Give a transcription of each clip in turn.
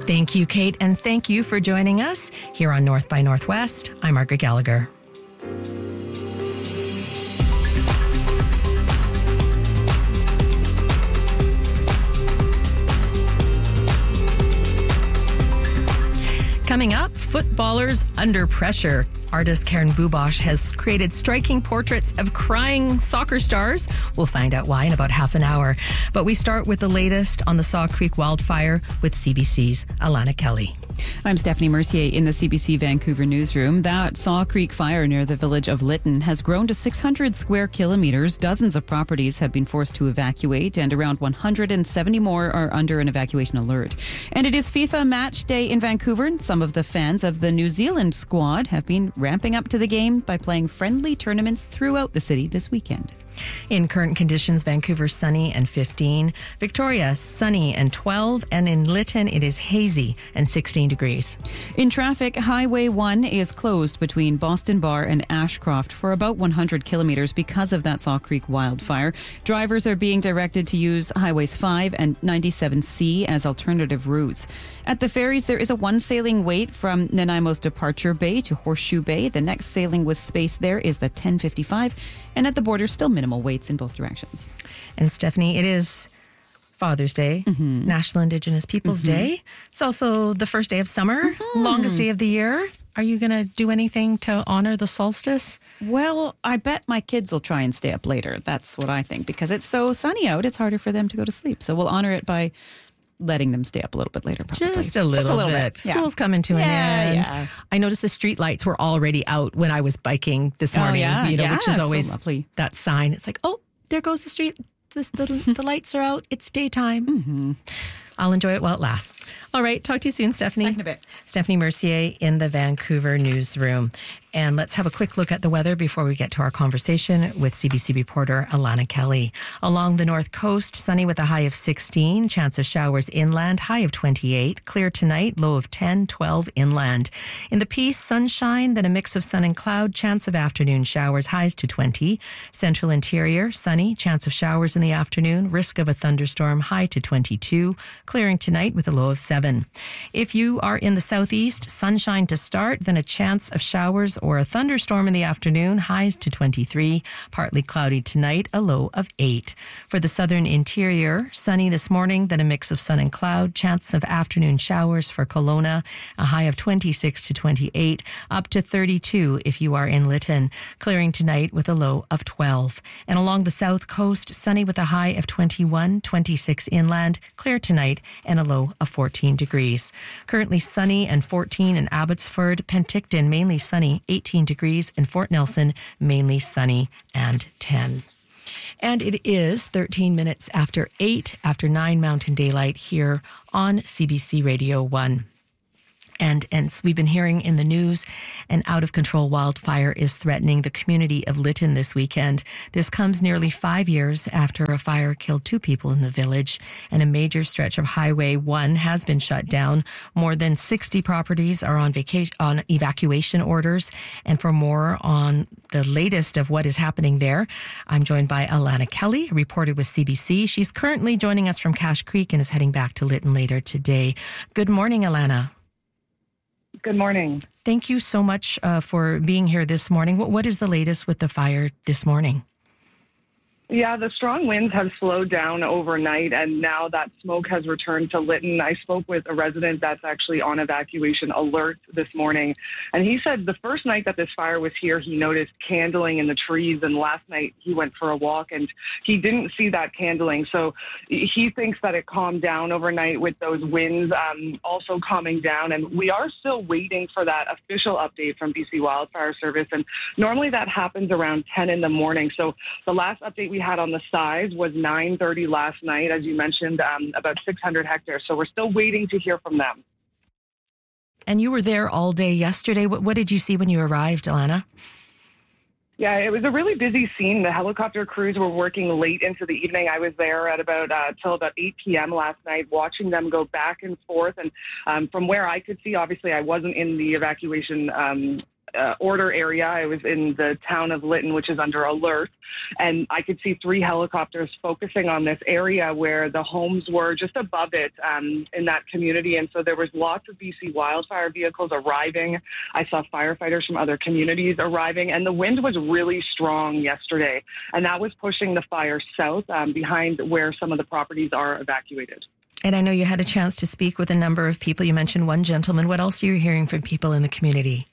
Thank you, Kate, and thank you for joining us here on North by Northwest. I'm Margaret Gallagher. Coming up, footballers under pressure. Artist Karen Bubosh has created striking portraits of crying soccer stars. We'll find out why in about half an hour. But we start with the latest on the Saw Creek wildfire with CBC's Alana Kelly. I'm Stephanie Mercier in the CBC Vancouver newsroom. That Saw Creek fire near the village of Lytton has grown to 600 square kilometres. Dozens of properties have been forced to evacuate, and around 170 more are under an evacuation alert. And it is FIFA match day in Vancouver. Some of the fans of the New Zealand squad have been ramping up to the game by playing friendly tournaments throughout the city this weekend. In current conditions, Vancouver sunny and 15. Victoria sunny and 12. And in Lytton, it is hazy and 16 degrees. In traffic, Highway 1 is closed between Boston Bar and Ashcroft for about 100 kilometres because of that Saw Creek wildfire. Drivers are being directed to use Highways 5 and 97C as alternative routes. At the ferries, there is a one sailing wait from Nanaimo's Departure Bay to Horseshoe Bay. The next sailing with space there is the 1055. And at the border, still minimal waits in both directions. And Stephanie, it is Father's Day, National Indigenous Peoples Day. It's also the first day of summer, longest day of the year. Are you going to do anything to honor the solstice? Well, I bet my kids will try and stay up later. That's what I think. Because it's so sunny out, it's harder for them to go to sleep. So we'll honor it by letting them stay up a little bit later, probably. Just a little bit. School's coming to an end. Yeah. I noticed the street lights were already out when I was biking this morning, which is always so lovely. That sign. It's like, oh, there goes the street. The lights are out. It's daytime. I'll enjoy it while it lasts. All right. Talk to you soon, Stephanie. Back in a bit. Stephanie Mercier in the Vancouver newsroom. And let's have a quick look at the weather before we get to our conversation with CBC reporter Alana Kelly. Along the north coast, sunny with a high of 16, chance of showers inland, high of 28, clear tonight, low of 10, 12 inland. In the Peace, sunshine, then a mix of sun and cloud, chance of afternoon showers, highs to 20. Central interior, sunny, chance of showers in the afternoon, risk of a thunderstorm, high to 22, clearing tonight with a low of 7. If you are in the southeast, sunshine to start, then a chance of showers or a thunderstorm in the afternoon, highs to 23, partly cloudy tonight, a low of 8. For the southern interior, sunny this morning, then a mix of sun and cloud, chance of afternoon showers for Kelowna, a high of 26 to 28, up to 32 if you are in Lytton, clearing tonight with a low of 12. And along the south coast, sunny with a high of 21, 26 inland, clear tonight, and a low of 14 degrees. Currently sunny and 14 in Abbotsford, Penticton mainly sunny, 18 degrees, and Fort Nelson mainly sunny and 10. And it is 13 minutes after 8, after 9 Mountain Daylight here on CBC Radio 1. And we've been hearing in the news, an out-of-control wildfire is threatening the community of Lytton this weekend. This comes nearly 5 years after a fire killed 2 people in the village, and a major stretch of Highway 1 has been shut down. More than 60 properties are on evacuation orders. And for more on the latest of what is happening there, I'm joined by Alana Kelly, a reporter with CBC. She's currently joining us from Cache Creek and is heading back to Lytton later today. Good morning, Alana. Good morning. Thank you so much for being here this morning. What is the latest with the fire this morning? Yeah, the strong winds have slowed down overnight, and now that smoke has returned to Lytton. I spoke with a resident that's actually on evacuation alert this morning, and he said the first night that this fire was here, he noticed candling in the trees, and last night he went for a walk, and he didn't see that candling. So he thinks that it calmed down overnight with those winds also calming down, and we are still waiting for that official update from BC Wildfire Service, and normally that happens around 10 in the morning. So the last update we had on the size was 9:30 last night, as you mentioned, about 600 hectares. So we're still waiting to hear from them. And you were there all day yesterday. What did you see when you arrived, Alana? Yeah, it was a really busy scene. The helicopter crews were working late into the evening. I was there at about till about 8 p.m. last night, watching them go back and forth. And from where I could see, obviously I wasn't in the evacuation order area. I was in the town of Lytton, which is under alert, and I could see 3 helicopters focusing on this area where the homes were just above it in that community. And so there was lots of BC wildfire vehicles arriving. I saw firefighters from other communities arriving, and the wind was really strong yesterday, and that was pushing the fire south behind where some of the properties are evacuated. And I know you had a chance to speak with a number of people. You mentioned one gentleman. What else are you hearing from people in the community?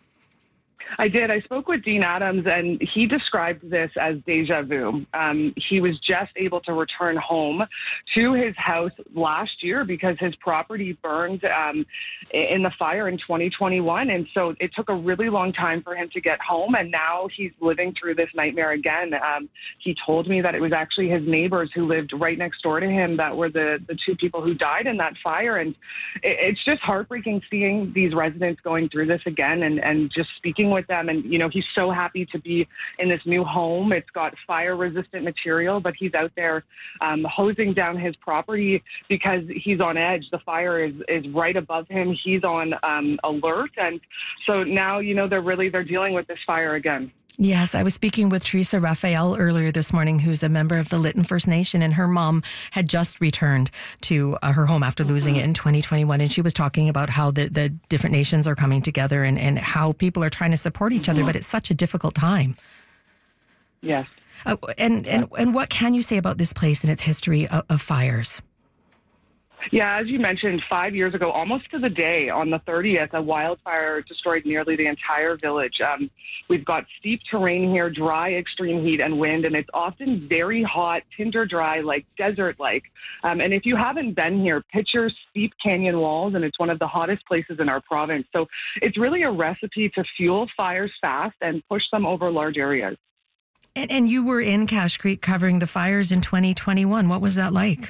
I did. I spoke with Dean Adams, and he described this as deja vu. He was just able to return home to his house last year because his property burned in the fire in 2021. And so it took a really long time for him to get home, and now he's living through this nightmare again. He told me that it was actually his neighbors who lived right next door to him that were the 2 people who died in that fire. And it's just heartbreaking seeing these residents going through this again and just speaking with them. And, you know, he's so happy to be in this new home. It's got fire-resistant material, but he's out there hosing down his property because he's on edge. The fire is right above him. He's on alert. And so now, you know, they're dealing with this fire again. Yes, I was speaking with Teresa Raphael earlier this morning, who's a member of the Lytton First Nation, and her mom had just returned to her home after losing it in 2021. And she was talking about how the different nations are coming together and how people are trying to support each other, but it's such a difficult time. Yes. And what can you say about this place and its history of fires? Yeah, as you mentioned, 5 years ago, almost to the day, on the 30th, a wildfire destroyed nearly the entire village. We've got steep terrain here, dry, extreme heat and wind, and it's often very hot, tinder dry, like desert-like. And if you haven't been here, picture steep canyon walls, and it's one of the hottest places in our province. So it's really a recipe to fuel fires fast and push them over large areas. And you were in Cache Creek covering the fires in 2021. What was that like?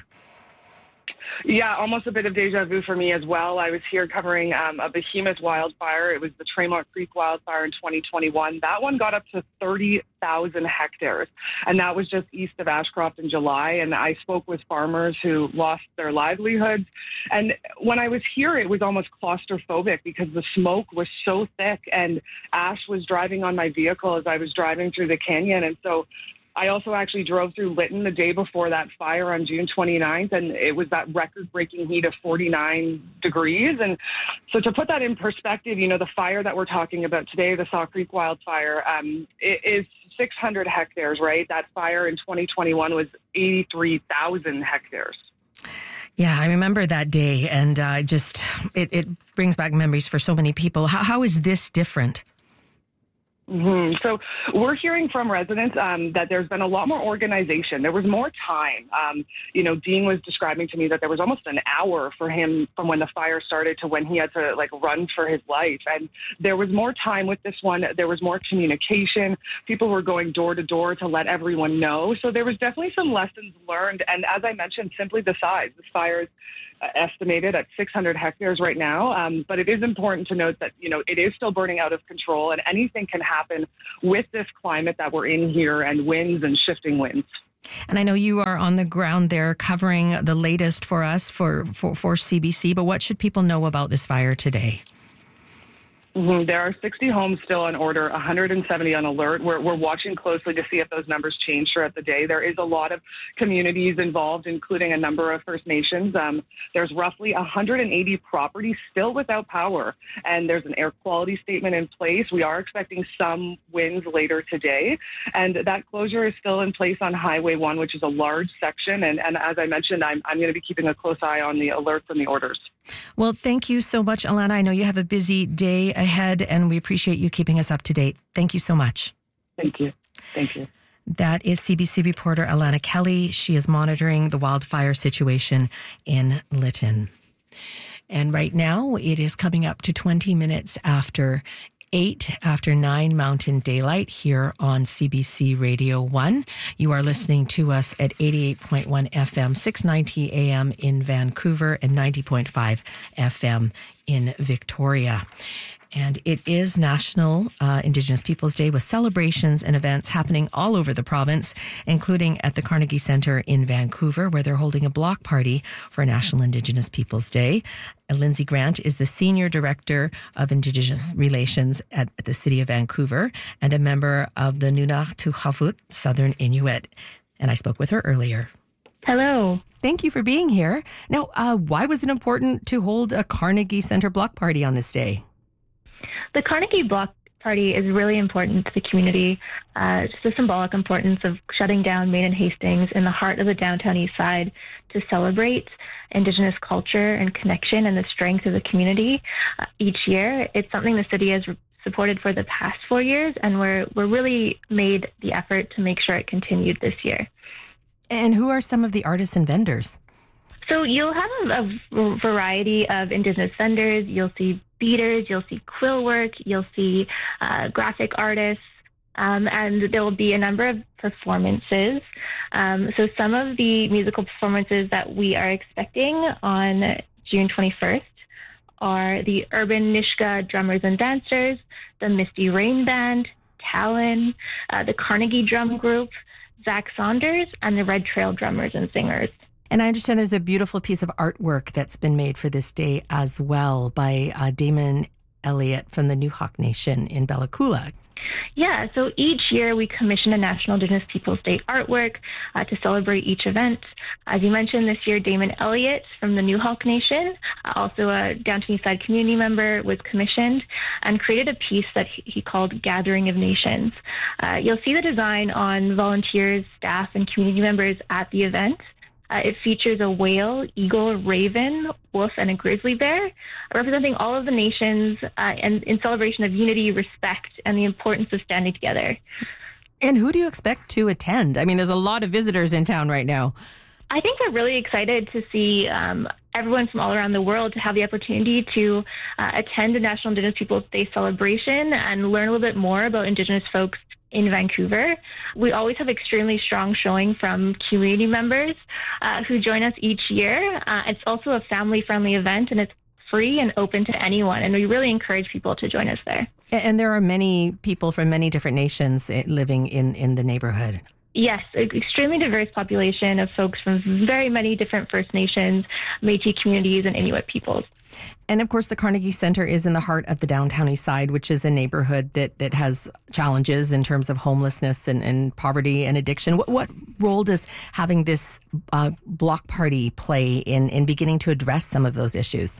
Yeah, almost a bit of deja vu for me as well. I was here covering a behemoth wildfire. It was the Tremont Creek wildfire in 2021. That one got up to 30,000 hectares, and that was just east of Ashcroft in July. And I spoke with farmers who lost their livelihoods. And when I was here, it was almost claustrophobic because the smoke was so thick, and ash was driving on my vehicle as I was driving through the canyon. And so I also actually drove through Lytton the day before that fire on June 29th, and it was that record-breaking heat of 49 degrees. And so to put that in perspective, you know, the fire that we're talking about today, the Saw Creek wildfire, it is 600 hectares, right? That fire in 2021 was 83,000 hectares. Yeah, I remember that day, and it brings back memories for so many people. How is this different? Mm-hmm. So we're hearing from residents that there's been a lot more organization. There was more time. Dean was describing to me that there was almost an hour for him from when the fire started to when he had to run for his life. And there was more time with this one. There was more communication. People were going door to door to let everyone know. So there was definitely some lessons learned. And as I mentioned, simply the size. This fire is estimated at 600 hectares right now. But it is important to note that, it is still burning out of control, and anything can happen with this climate that we're in here and winds and shifting winds. And I know you are on the ground there covering the latest for us for CBC, but what should people know about this fire today? Mm-hmm. There are 60 homes still on order, 170 on alert. We're watching closely to see if those numbers change throughout the day. There is a lot of communities involved, including a number of First Nations. There's roughly 180 properties still without power, and there's an air quality statement in place. We are expecting some winds later today, and that closure is still in place on Highway 1, which is a large section. And as I mentioned, I'm going to be keeping a close eye on the alerts and the orders. Well, thank you so much, Alana. I know you have a busy day ahead, and we appreciate you keeping us up to date. Thank you so much. Thank you. Thank you. That is CBC reporter Alana Kelly. She is monitoring the wildfire situation in Lytton. And right now, it is coming up to 20 minutes after 9 Mountain Daylight here on CBC Radio 1. You are listening to us at 88.1 FM, 690 AM in Vancouver and 90.5 FM in Victoria. And it is National Indigenous Peoples Day with celebrations and events happening all over the province, including at the Carnegie Centre in Vancouver, where they're holding a block party for National Indigenous Peoples Day. Lindsay Grant is the Senior Director of Indigenous Relations at the City of Vancouver and a member of the Nunatuxavut Southern Inuit. And I spoke with her earlier. Hello. Thank you for being here. Now, why was it important to hold a Carnegie Centre block party on this day? The Carnegie Block Party is really important to the community. Just the symbolic importance of shutting down Main and Hastings in the heart of the downtown east side to celebrate Indigenous culture and connection and the strength of the community each year. It's something the city has supported for the past 4 years, and we're really made the effort to make sure it continued this year. And who are some of the artists and vendors? So you'll have a variety of Indigenous vendors. You'll see beaders, you'll see quill work, you'll see graphic artists, and there will be a number of performances. So some of the musical performances that we are expecting on June 21st are the Urban Nishka Drummers and Dancers, the Misty Rain Band, Talon, the Carnegie Drum Group, Zach Saunders, and the Red Trail Drummers and Singers. And I understand there's a beautiful piece of artwork that's been made for this day as well by Damon Elliott from the Newhawk Nation in Bella Coola. Yeah, so each year we commission a National Indigenous Peoples Day artwork to celebrate each event. As you mentioned, this year Damon Elliott from the Newhawk Nation, also a Downtown Eastside community member, was commissioned and created a piece that he called Gathering of Nations. You'll see the design on volunteers, staff, and community members at the event. It features a whale, eagle, raven, wolf, and a grizzly bear, representing all of the nations and in celebration of unity, respect, and the importance of standing together. And who do you expect to attend? I mean, there's a lot of visitors in town right now. I think we're really excited to see everyone from all around the world to have the opportunity to attend the National Indigenous Peoples Day celebration and learn a little bit more about Indigenous folks in Vancouver. We always have extremely strong showing from community members who join us each year. It's also a family-friendly event, and it's free and open to anyone, and we really encourage people to join us there. And there are many people from many different nations living in the neighborhood. Yes, an extremely diverse population of folks from very many different First Nations, Métis communities, and Inuit peoples. And of course, the Carnegie Centre is in the heart of the downtown east side, which is a neighborhood that has challenges in terms of homelessness and poverty and addiction. What role does having this block party play in beginning to address some of those issues?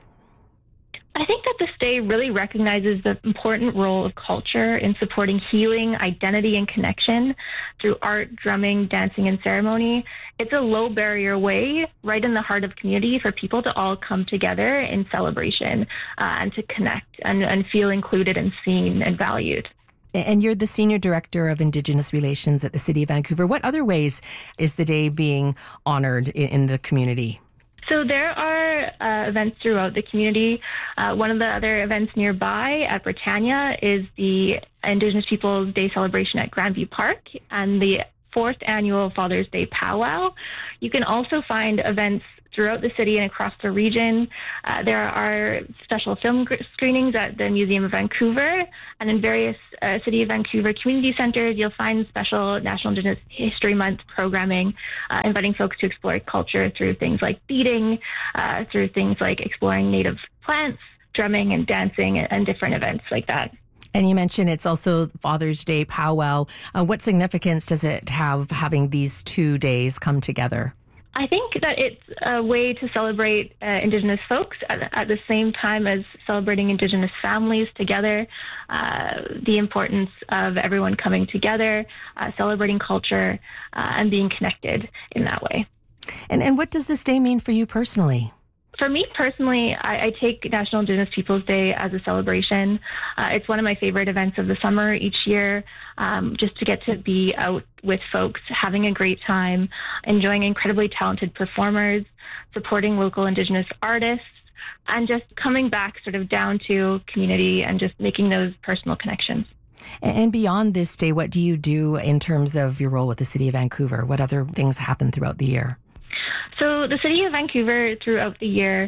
I think that this day really recognizes the important role of culture in supporting healing, identity, and connection through art, drumming, dancing, and ceremony. It's a low-barrier way, right in the heart of community, for people to all come together in celebration and to connect and feel included and seen and valued. And you're the Senior Director of Indigenous Relations at the City of Vancouver. What other ways is the day being honored in the community? So there are events throughout the community. One of the other events nearby at Britannia is the Indigenous Peoples Day celebration at Grandview Park and the 4th annual Father's Day powwow. You can also find events throughout the city and across the region. There are special film screenings at the Museum of Vancouver, and in various City of Vancouver community centers, you'll find special National Indigenous History Month programming, inviting folks to explore culture through things like beading, through things like exploring native plants, drumming and dancing, and different events like that. And you mentioned it's also Father's Day powwow. What significance does it have having these 2 days come together? I think that it's a way to celebrate Indigenous folks at the same time as celebrating Indigenous families together, the importance of everyone coming together, celebrating culture, and being connected in that way. And what does this day mean for you personally? For me personally, I take National Indigenous Peoples Day as a celebration. It's one of my favorite events of the summer each year, just to get to be out with folks, having a great time, enjoying incredibly talented performers, supporting local Indigenous artists, and just coming back sort of down to community and just making those personal connections. And beyond this day, what do you do in terms of your role with the City of Vancouver? What other things happen throughout the year? So the City of Vancouver throughout the year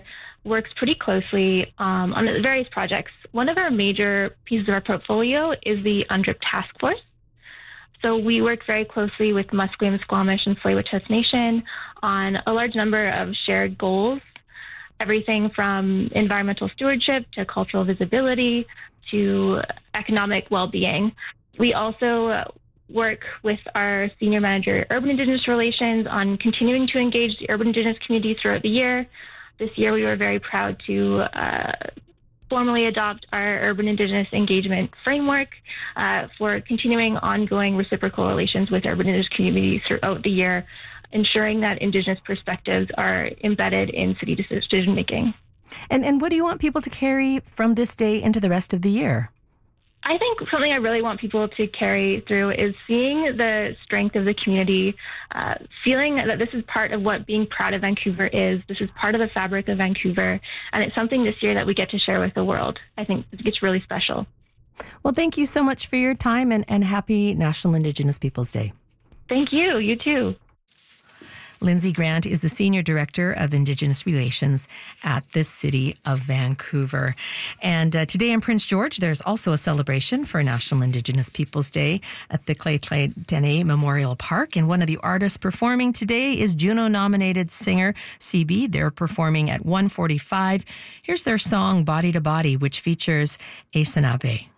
works pretty closely on various projects. One of our major pieces of our portfolio is the UNDRIP Task Force. So we work very closely with Musqueam, Squamish, and Tsleil-Waututh Nation on a large number of shared goals, everything from environmental stewardship to cultural visibility to economic well-being. We also work with our Senior Manager, Urban Indigenous Relations, on continuing to engage the urban Indigenous community throughout the year. This year, we were very proud to formally adopt our Urban Indigenous Engagement Framework for continuing ongoing reciprocal relations with urban Indigenous communities throughout the year, ensuring that Indigenous perspectives are embedded in city decision-making. And what do you want people to carry from this day into the rest of the year? I think something I really want people to carry through is seeing the strength of the community, feeling that this is part of what being proud of Vancouver is. This is part of the fabric of Vancouver, and it's something this year that we get to share with the world. I think it's really special. Well, thank you so much for your time, and happy National Indigenous Peoples Day. Thank you. You too. Lindsay Grant is the Senior Director of Indigenous Relations at the City of Vancouver. And today in Prince George, there's also a celebration for National Indigenous Peoples Day at the Clay Dene Memorial Park. And one of the artists performing today is Juno-nominated singer CB. They're performing at 1:45. Here's their song, Body to Body, which features Ace Abe.